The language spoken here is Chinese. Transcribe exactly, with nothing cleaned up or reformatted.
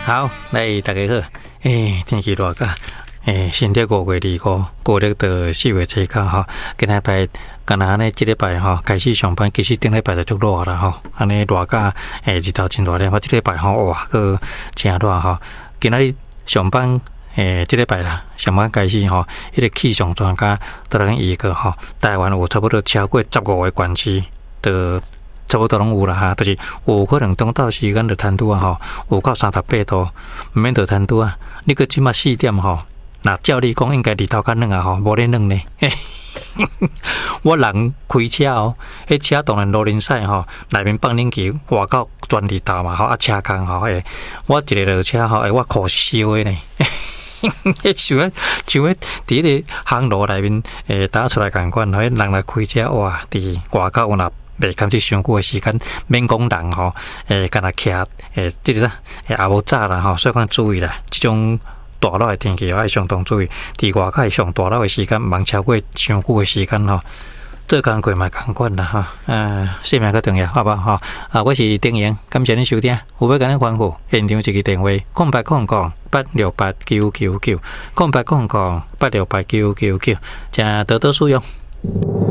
好，来大家好，诶，天气热噶，诶，新历五月二号，过了到四月初九吼，今礼拜，今仔呢，即礼拜吼开始上班，其实顶礼拜就足热啦吼，安尼热噶，诶，日头真热咧，我即礼拜吼哇，个真热吼，今仔日上班。诶，即礼拜啦，上班开始吼，迄个气象专家都人预告吼，台湾有差不多超过十五个县市，都差不多拢有啦哈，就是有可能中昼时间就摊拄啊吼，有到三十八度，毋免就摊拄啊。你个即马四点吼，那照理讲应该日头较冷啊吼，无咧冷呢。我人开车哦，迄车当然罗林赛吼，内面放冷气，外口全日头嘛吼，啊车工吼诶，我一个落车吼，诶我裤是烧诶呢。迄像啊，像迄伫迄个巷路内面，诶，打出来共款，迄人来开车哇，伫外口若袂堪即伤久诶时间，免讲人吼，诶，干若徛，诶，即个诶也无早啦吼，所以讲注意啦，即种大热诶天气要相当注意，伫外口上大热诶时间，毋通超过伤久诶时间吼。做工过嘛共款啦吼，呃，生命较重要，好不好？吼啊，我是丁阳，感谢恁收听。有要甲恁吩咐，现场一个电话：空八空空八六八九九九，空八空空八六八九九九，请多多使用。